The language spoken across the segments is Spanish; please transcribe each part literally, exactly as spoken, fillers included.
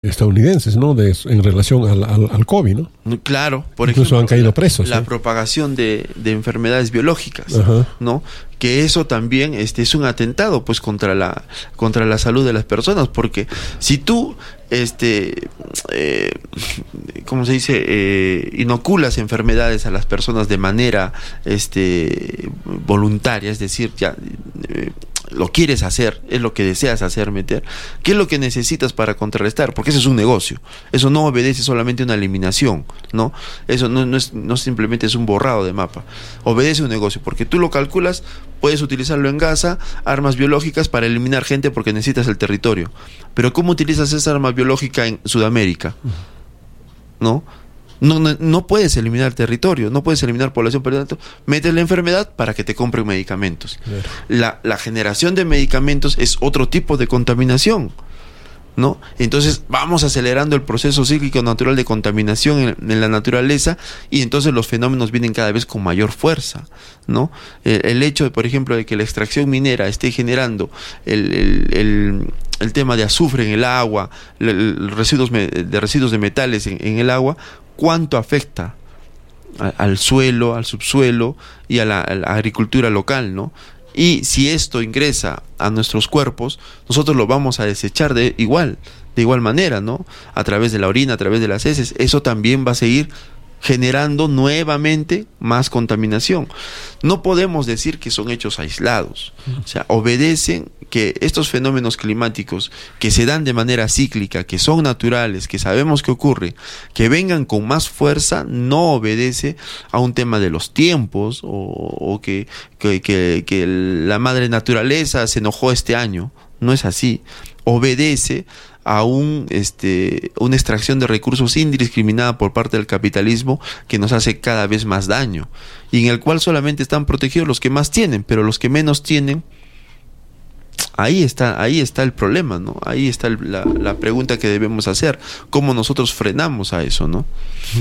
estadounidenses, ¿no? De, en relación al, al, al COVID, ¿no? Claro, por Incluso ejemplo, han caído la, presos. La ¿eh? propagación de, de enfermedades biológicas, Ajá. ¿no? Que eso también este, es un atentado, pues, contra la contra la salud de las personas, porque si tú, este, eh, ¿cómo se dice? Eh, inoculas enfermedades a las personas de manera, este, voluntaria, es decir, ya eh, lo quieres hacer, es lo que deseas hacer, meter, ¿qué es lo que necesitas para contrarrestar? Porque eso es un negocio, eso no obedece solamente a una eliminación, ¿no? Eso no, no, es, no simplemente es un borrado de mapa, obedece a un negocio, porque tú lo calculas, puedes utilizarlo en Gaza, armas biológicas para eliminar gente porque necesitas el territorio, pero ¿cómo utilizas esa arma biológica en Sudamérica? ¿No? No, no, no puedes eliminar territorio, no puedes eliminar población, pero metes la enfermedad para que te compren medicamentos. Claro. La, la generación de medicamentos es otro tipo de contaminación, ¿no? Entonces vamos acelerando el proceso cíclico natural de contaminación en, en la naturaleza, y entonces los fenómenos vienen cada vez con mayor fuerza, ¿no? El, el hecho, de, por ejemplo, de que la extracción minera esté generando el, el, el, el tema de azufre en el agua, el, el residuos de residuos de metales en, en el agua, ¿cuánto afecta a, al suelo, al subsuelo y a la, a la agricultura local, ¿no? Y si esto ingresa a nuestros cuerpos, nosotros lo vamos a desechar de igual, de igual manera, ¿no? A través de la orina, a través de las heces. Eso también va a seguir generando nuevamente más contaminación. No podemos decir que son hechos aislados, o sea, obedecen que estos fenómenos climáticos que se dan de manera cíclica, que son naturales, que sabemos que ocurre, que vengan con más fuerza, no obedece a un tema de los tiempos o, o que, que, que, que la madre naturaleza se enojó este año. No es así. Obedece a un este una extracción de recursos indiscriminada por parte del capitalismo que nos hace cada vez más daño, y en el cual solamente están protegidos los que más tienen, pero los que menos tienen, ahí está ahí está el problema, ¿no? Ahí está el, la, la pregunta que debemos hacer, ¿cómo nosotros frenamos a eso, ¿no?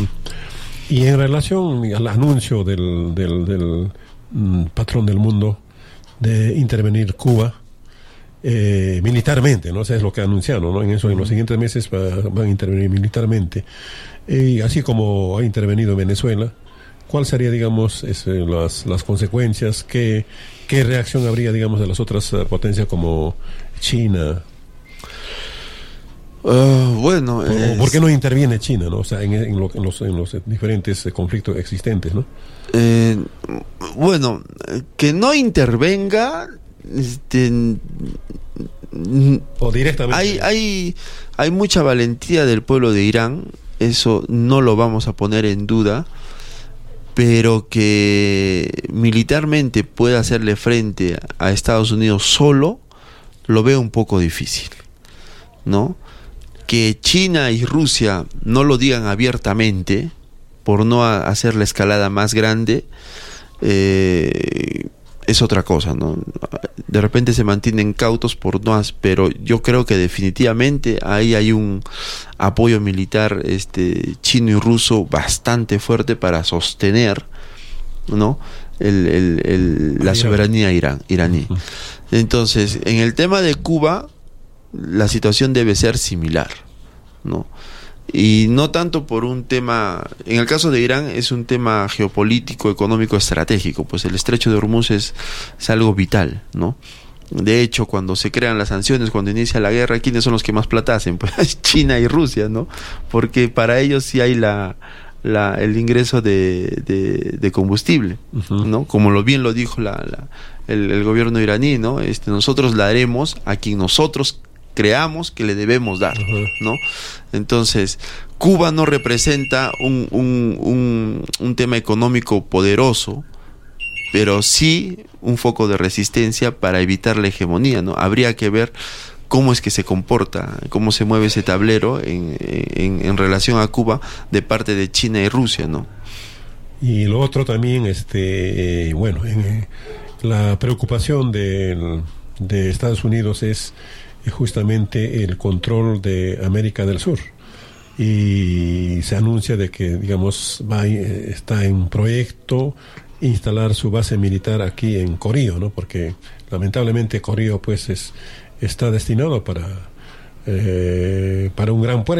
Y en relación al anuncio del, del, del mm, patrón del mundo de intervenir Cuba Eh, militarmente, ¿no? O sea, es lo que anunciaron, ¿no? En eso, en los siguientes meses va, van a intervenir militarmente. Y así como ha intervenido Venezuela, ¿cuál sería, digamos, es, eh, las, las consecuencias? ¿Qué, qué reacción habría, digamos, de las otras uh, potencias como China? Uh, bueno, es... ¿Por qué no interviene China, no? O sea, en, en, lo, en, los, en los diferentes eh, conflictos existentes, ¿no? Eh, bueno, que no intervenga. Este, o directamente hay, hay, hay mucha valentía del pueblo de Irán, eso no lo vamos a poner en duda, pero que militarmente pueda hacerle frente a Estados Unidos solo, lo veo un poco difícil, ¿no? Que China y Rusia no lo digan abiertamente por no hacer la escalada más grande, eh, es otra cosa, ¿no? De repente se mantienen cautos por no, pero yo creo que definitivamente ahí hay un apoyo militar este chino y ruso bastante fuerte para sostener, ¿no? El, el, el, la soberanía irán, iraní. Entonces, en el tema de Cuba, la situación debe ser similar, ¿no? Y no tanto por un tema, en el caso de Irán es un tema geopolítico, económico, estratégico, pues el estrecho de Hormuz es, es algo vital, ¿no? De hecho, cuando se crean las sanciones, cuando inicia la guerra, ¿quiénes son los que más plata hacen? Pues China y Rusia, ¿no? Porque para ellos sí hay la, la el ingreso de, de, de combustible, uh-huh. ¿no? Como lo bien lo dijo la, la, el, el gobierno iraní, ¿no? Este, nosotros la daremos a quien nosotros creamos que le debemos dar, uh-huh. ¿no? Entonces, Cuba no representa un, un, un, un tema económico poderoso, pero sí un foco de resistencia para evitar la hegemonía, ¿no? Habría que ver cómo es que se comporta, cómo se mueve ese tablero en, en, en relación a Cuba de parte de China y Rusia, ¿no? Y lo otro también, este, eh, bueno, en, eh, la preocupación de, de Estados Unidos es justamente el control de América del Sur, y se anuncia de que, digamos, va, está en proyecto instalar su base militar aquí en Corío, ¿no? Porque lamentablemente Corío pues es, está destinado para eh, para un gran puerto.